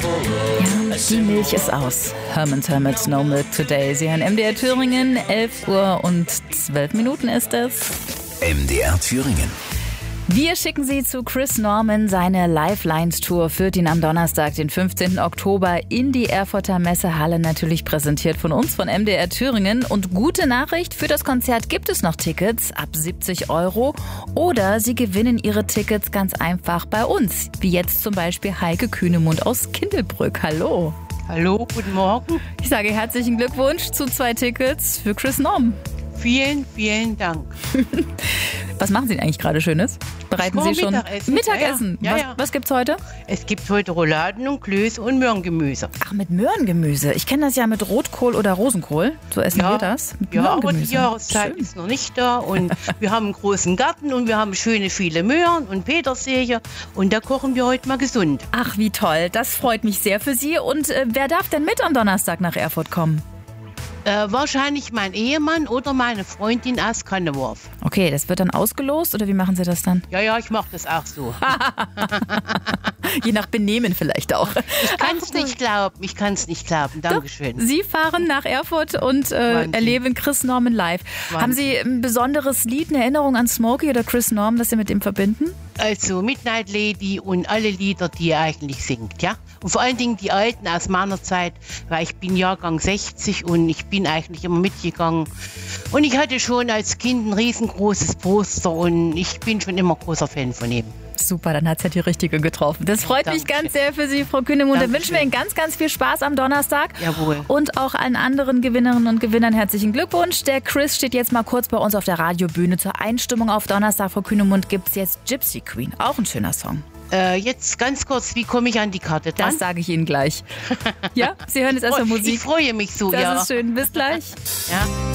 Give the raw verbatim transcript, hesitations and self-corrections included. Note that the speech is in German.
Die Milch ist aus. Herman's Hermit, No Milk Today. Sie hören M D R Thüringen, elf Uhr und zwölf Minuten ist es. M D R Thüringen. Wir schicken Sie zu Chris Norman. Seine Lifelines-Tour führt ihn am Donnerstag, den fünfzehnten Oktober, in die Erfurter Messehalle, natürlich präsentiert von uns, von M D R Thüringen. Und gute Nachricht, für das Konzert gibt es noch Tickets ab siebzig Euro. Oder Sie gewinnen Ihre Tickets ganz einfach bei uns. Wie jetzt zum Beispiel Heike Kühnemund aus Kindelbrück. Hallo. Hallo, guten Morgen. Ich sage herzlichen Glückwunsch zu zwei Tickets für Chris Norman. Vielen, vielen Dank. Was machen Sie denn eigentlich gerade Schönes? Bereiten Sie schon Mittagessen? Mittagessen? Ja, ja. Was, Ja, ja. was gibt's heute? Es gibt heute Rouladen und Klöße und Möhrengemüse. Ach, mit Möhrengemüse. Ich kenne das ja mit Rotkohl oder Rosenkohl. So essen wir das. Mit Ja, aber die Möhrengemüse. Jahreszeit Schön. ist noch nicht da und wir haben einen großen Garten und wir haben schöne viele Möhren und Petersilie und da kochen wir heute mal gesund. Ach, wie toll. Das freut mich sehr für Sie. Und äh, wer darf denn mit am Donnerstag nach Erfurt kommen? Äh, wahrscheinlich mein Ehemann oder meine Freundin aus Kanneworf. Okay, das wird dann ausgelost oder wie machen Sie das dann? Ja, ja, ich mache das auch so. Je nach Benehmen vielleicht auch. Ich kann es nicht glauben, ich kann es nicht glauben. Dankeschön. Sie fahren nach Erfurt und äh, Wahnsinn. erleben Chris Norman live. Wahnsinn. Haben Sie ein besonderes Lied, eine Erinnerung an Smokey oder Chris Norman, das Sie mit ihm verbinden? Also Midnight Lady und alle Lieder, die er eigentlich singt, ja. Und vor allen Dingen die alten aus meiner Zeit, weil ich bin Jahrgang sechzig und ich bin eigentlich immer mitgegangen. Und ich hatte schon als Kind ein riesengroßes Poster und ich bin schon immer großer Fan von ihm. Super, dann hat es ja die Richtige getroffen. Das freut mich Dankeschön. ganz sehr für Sie, Frau Kühnemund. Dann Dankeschön. wünschen wir Ihnen ganz, ganz viel Spaß am Donnerstag. Jawohl. Und auch allen anderen Gewinnerinnen und Gewinnern herzlichen Glückwunsch. Der Chris steht jetzt mal kurz bei uns auf der Radiobühne. Zur Einstimmung auf Donnerstag, Frau Kühnemund, gibt es jetzt Gypsy Queen. Auch ein schöner Song. Äh, jetzt ganz kurz, wie komme ich an die Karte dann? Das sage ich Ihnen gleich. Ja, Sie hören jetzt erstmal Ich Musik. freue mich so, Das ja. ist schön. Bis gleich. ja.